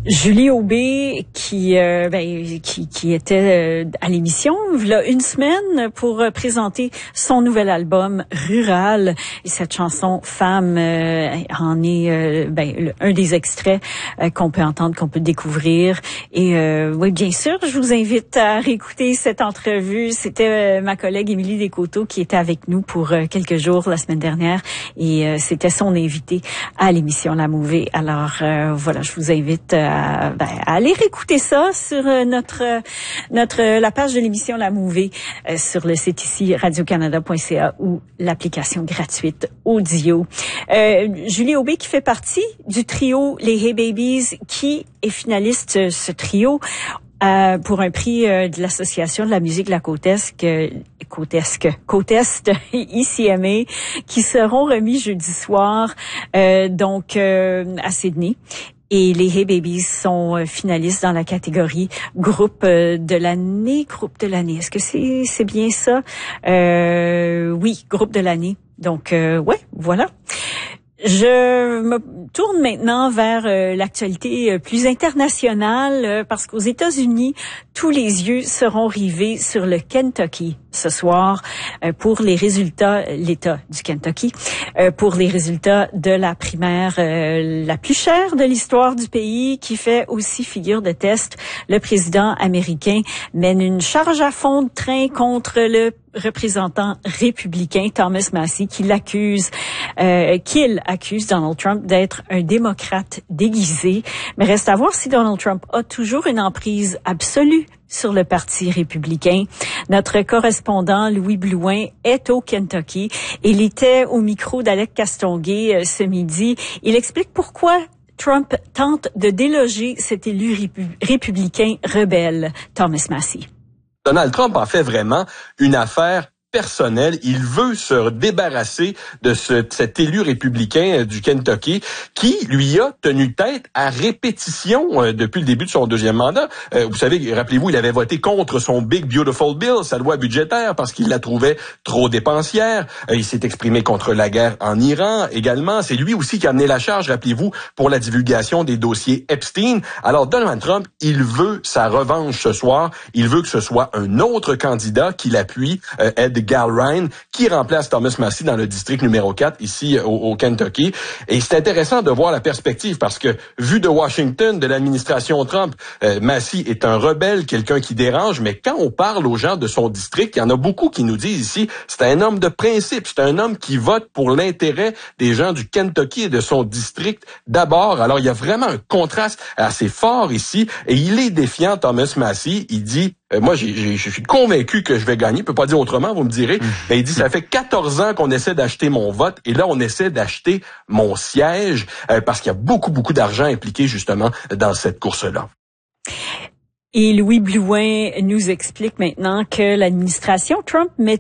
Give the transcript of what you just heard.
Julie Aubé qui était à l'émission il y a une semaine pour présenter son nouvel album Rural, et cette chanson Femme en est un des extraits qu'on peut entendre, qu'on peut découvrir. Et oui, bien sûr, je vous invite à réécouter cette entrevue. C'était ma collègue Émilie Descoteaux qui était avec nous pour quelques jours la semaine dernière, et c'était son invité à l'émission La Mouvée. Alors voilà, je vous invite à aller réécouter ça sur la page de l'émission La Mouvée sur le site ici radiocanada.ca ou l'application gratuite Audio. Julie Aubé qui fait partie du trio Les Hey Babies, qui est finaliste, ce trio, pour un prix de l'Association de la musique de la Côte Est, ICMA, qui seront remis jeudi soir, à Sydney. Et les Hey Babies sont finalistes dans la catégorie groupe de l'année. Est-ce que c'est bien ça? Oui, groupe de l'année. Donc, voilà. Je me tourne maintenant vers l'actualité plus internationale, parce qu'aux États-Unis, tous les yeux seront rivés sur le Kentucky ce soir pour les résultats, l'État du Kentucky, pour les résultats de la primaire la plus chère de l'histoire du pays, qui fait aussi figure de test. Le président américain mène une charge à fond de train contre le représentant républicain Thomas Massie, qu'il accuse Donald Trump d'être un démocrate déguisé. Mais reste à voir si Donald Trump a toujours une emprise absolue sur le Parti républicain. Notre correspondant Louis Blouin est au Kentucky. Il était au micro d'Alec Castonguay ce midi. Il explique pourquoi Trump tente de déloger cet élu républicain rebelle, Thomas Massie. Donald Trump en fait vraiment une affaire personnel. Il veut se débarrasser de cet élu républicain du Kentucky qui lui a tenu tête à répétition depuis le début de son deuxième mandat. Vous savez, rappelez-vous, il avait voté contre son Big Beautiful Bill, sa loi budgétaire, parce qu'il la trouvait trop dépensière. Il s'est exprimé contre la guerre en Iran également. C'est lui aussi qui a amené la charge, rappelez-vous, pour la divulgation des dossiers Epstein. Alors Donald Trump, il veut sa revanche ce soir. Il veut que ce soit un autre candidat qui l'appuie, Ed Gallrein, qui remplace Thomas Massie dans le district numéro 4 ici au Kentucky. Et c'est intéressant de voir la perspective, parce que vu de Washington, de l'administration Trump, Massie est un rebelle, quelqu'un qui dérange, mais quand on parle aux gens de son district, il y en a beaucoup qui nous disent ici, c'est un homme de principe, c'est un homme qui vote pour l'intérêt des gens du Kentucky et de son district d'abord. Alors il y a vraiment un contraste assez fort ici, et il est défiant, Thomas Massie. Il dit, moi, je suis convaincu que je vais gagner. Je peux pas dire autrement, vous me direz. Mais il dit, ça fait 14 ans qu'on essaie d'acheter mon vote, et là, on essaie d'acheter mon siège, parce qu'il y a beaucoup d'argent impliqué, justement, dans cette course-là. Et Louis Blouin nous explique maintenant que l'administration Trump met